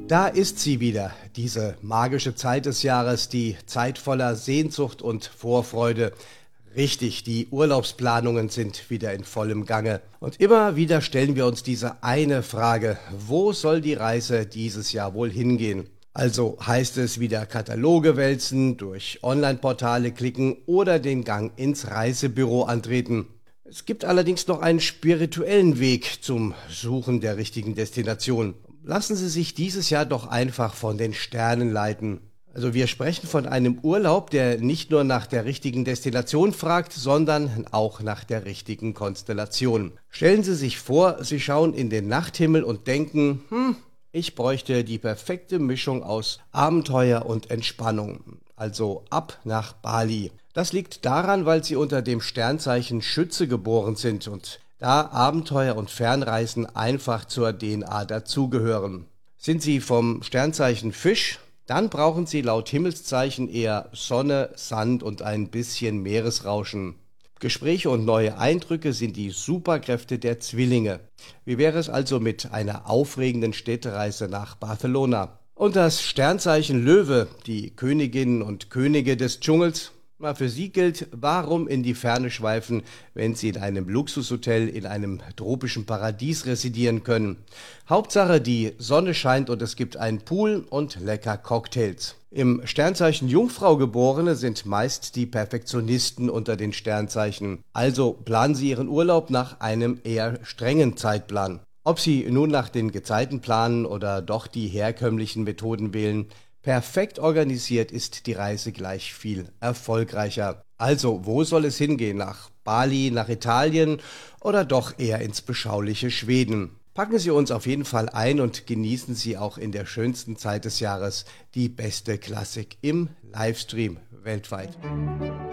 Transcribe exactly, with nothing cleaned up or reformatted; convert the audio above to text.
Da ist sie wieder, diese magische Zeit des Jahres, die Zeit voller Sehnsucht und Vorfreude. Richtig, die Urlaubsplanungen sind wieder in vollem Gange. Und immer wieder stellen wir uns diese eine Frage: Wo soll die Reise dieses Jahr wohl hingehen? Also heißt es wieder Kataloge wälzen, durch Online-Portale klicken oder den Gang ins Reisebüro antreten. Es gibt allerdings noch einen spirituellen Weg zum Suchen der richtigen Destination. Lassen Sie sich dieses Jahr doch einfach von den Sternen leiten. Also wir sprechen von einem Urlaub, der nicht nur nach der richtigen Destination fragt, sondern auch nach der richtigen Konstellation. Stellen Sie sich vor, Sie schauen in den Nachthimmel und denken, hm, ich bräuchte die perfekte Mischung aus Abenteuer und Entspannung. Also ab nach Bali. Das liegt daran, weil Sie unter dem Sternzeichen Schütze geboren sind und da Abenteuer und Fernreisen einfach zur D N A dazugehören. Sind Sie vom Sternzeichen Fisch? Dann brauchen Sie laut Himmelszeichen eher Sonne, Sand und ein bisschen Meeresrauschen. Gespräche und neue Eindrücke sind die Superkräfte der Zwillinge. Wie wäre es also mit einer aufregenden Städtereise nach Barcelona? Und das Sternzeichen Löwe, die Königinnen und Könige des Dschungels? Na, für Sie gilt, warum in die Ferne schweifen, wenn Sie in einem Luxushotel in einem tropischen Paradies residieren können. Hauptsache, die Sonne scheint und es gibt einen Pool und lecker Cocktails. Im Sternzeichen Jungfrau Geborene sind meist die Perfektionisten unter den Sternzeichen. Also planen Sie Ihren Urlaub nach einem eher strengen Zeitplan. Ob Sie nun nach den Gezeiten planen oder doch die herkömmlichen Methoden wählen, perfekt organisiert ist die Reise gleich viel erfolgreicher. Also, wo soll es hingehen? Nach Bali, nach Italien oder doch eher ins beschauliche Schweden? Packen Sie uns auf jeden Fall ein und genießen Sie auch in der schönsten Zeit des Jahres die beste Klassik im Livestream weltweit.